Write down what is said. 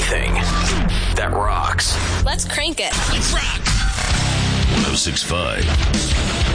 anything that rocks. Let's crank it. Let's rock. 106.5